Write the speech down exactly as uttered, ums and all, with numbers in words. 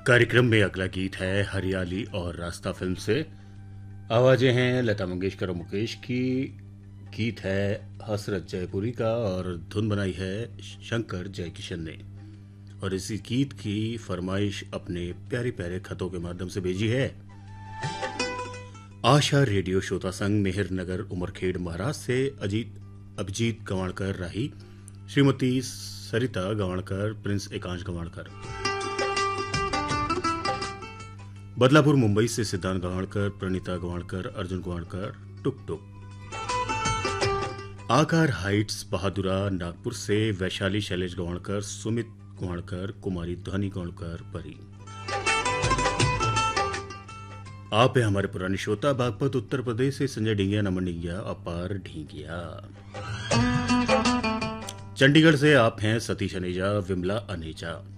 कार्यक्रम में अगला गीत है हरियाली और रास्ता फिल्म से। आवाजें हैं लता मंगेशकर और मुकेश की। गीत है हसरत जयपुरी का और धुन बनाई है शंकर जयकिशन ने। और इसी गीत की फरमाइश अपने प्यारे प्यारे खतों के माध्यम से भेजी है आशा रेडियो श्रोता संघ मेहर नगर उमरखेड़ महाराज से अजीत अभिजीत गवाणकर राही, श्रीमती सरिता गवाणकर, प्रिंस एकांश गवाणकर। बदलापुर मुंबई से सिद्धांत गवाणकर, प्रणीता गवाणकर, अर्जुन गवाणकर, टुक टुक। आकार हाइट्स बहादुरा नागपुर से वैशाली शैलेश गवाणकर, सुमित गवाणकर, कुमारी ध्वनि गवाणकर, परी। आप है हमारे पुराने श्रोता बागपत उत्तर प्रदेश से संजय ढींगिया, नमन ढींगिया, अपार ढींगिया। चंडीगढ़ से आप हैं सतीश अनेजा, विमला अनेजा।